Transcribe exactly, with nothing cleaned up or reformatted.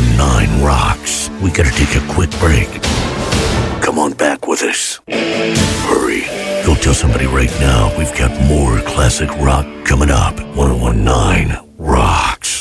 nine rocks. We gotta take a quick break. Come on back with us. Hurry. Go tell somebody right now we've got more classic rock coming up. ten nineteen Rock.